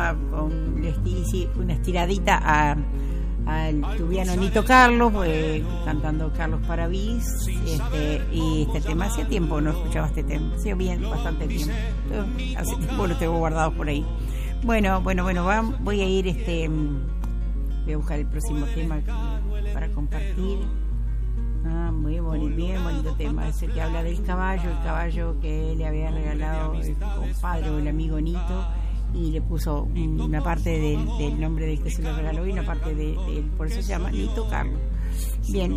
una estiradita al tubiano Nito Carlos, cantando Carlos Paravís, y este tema, hacía tiempo no escuchaba este tema, hacía bastante tiempo, hace tiempo lo tengo guardado por ahí. Bueno, voy a ir, voy a buscar el próximo tema para compartir. Muy bonito, bien bonito tema, ese que habla del caballo que le había regalado el compadre o el amigo Nito, y le puso una parte del nombre del que se lo regaló y una parte de él, por eso se llama Nito Carlos. Bien,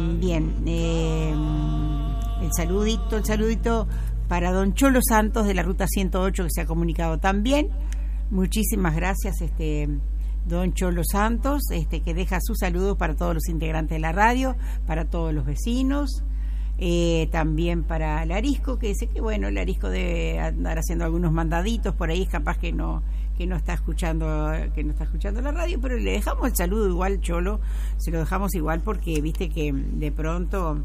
el saludito para don Cholo Santos de la Ruta 108, que se ha comunicado también. Muchísimas gracias, don Cholo Santos, que deja sus saludos para todos los integrantes de la radio, para todos los vecinos, también para Larisco, que dice que bueno, Larisco debe andar haciendo algunos mandaditos por ahí, capaz que no está escuchando la radio, pero le dejamos el saludo igual, Cholo, se lo dejamos igual, porque viste que de pronto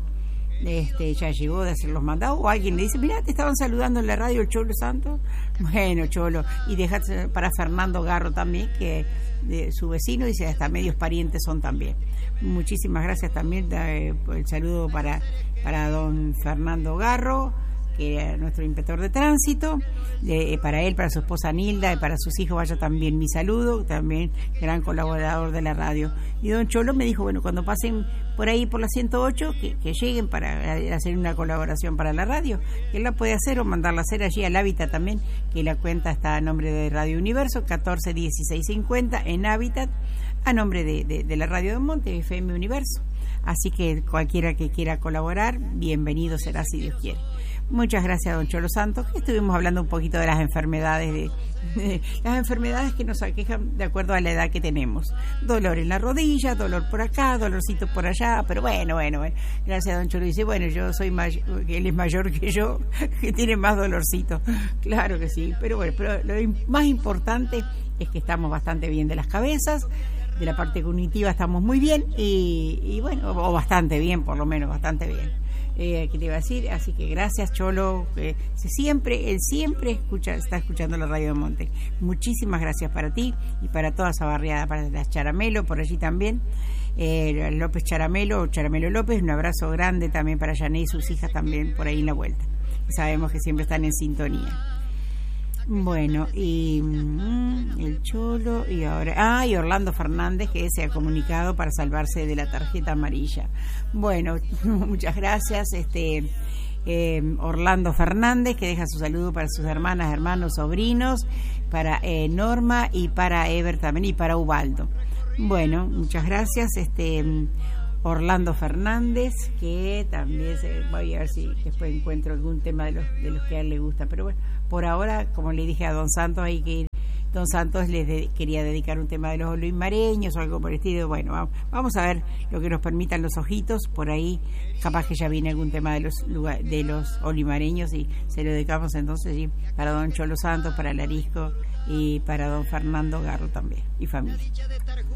ya llegó de hacer los mandados, o alguien le dice, mirá, te estaban saludando en la radio el Cholo Santos. Bueno, Cholo, y deja para Fernando Garro también, que de su vecino, dice, hasta medios parientes son también. Muchísimas gracias también, por el saludo para don Fernando Garro, que era nuestro inspector de tránsito, para él, para su esposa Nilda y para sus hijos vaya también mi saludo, también gran colaborador de la radio. Y don Cholo me dijo, bueno, cuando pasen por ahí por la 108, que lleguen para hacer una colaboración para la radio, que él la puede hacer o mandarla a hacer allí al Hábitat también, que la cuenta está a nombre de Radio Universo, 141650 en Hábitat, a nombre de la Radio de Monte, FM Universo. Así que cualquiera que quiera colaborar, bienvenido será si Dios quiere. Muchas gracias, don Cholo Santos. Estuvimos hablando un poquito de las enfermedades, las enfermedades que nos aquejan de acuerdo a la edad que tenemos. Dolor en la rodilla, dolor por acá, dolorcito por allá, pero bueno. Gracias, don Cholo. Dice, bueno, yo soy él es mayor que yo, que tiene más dolorcito. Claro que sí, pero bueno, lo más importante es que estamos bastante bien de las cabezas. De la parte cognitiva estamos muy bien y bueno, o bastante bien, por lo menos, bastante bien. ¿Qué te iba a decir? Así que gracias, Cholo, él siempre está escuchando la Radio de Monte. Muchísimas gracias para ti y para toda esa barriada, para las Charamelo, por allí también, López Charamelo López, un abrazo grande también para Yané y sus hijas también por ahí en la vuelta. Sabemos que siempre están en sintonía. Bueno, y el Cholo, y ahora y Orlando Fernández, que se ha comunicado para salvarse de la tarjeta amarilla. Bueno, muchas gracias, Orlando Fernández, que deja su saludo para sus hermanas, hermanos, sobrinos, para Norma y para Ever también, y para Ubaldo. Bueno, muchas gracias, Orlando Fernández, que también voy a ver si después encuentro algún tema de los que a él le gusta, pero bueno, por ahora, como le dije a don Santos, don Santos les quería dedicar un tema de los olimareños o algo por el estilo. Bueno, vamos a ver lo que nos permitan los ojitos, por ahí capaz que ya viene algún tema de los olimareños y se lo dedicamos entonces, ¿sí? Para don Cholo Santos, para Larisco y para don Fernando Garro también y familia.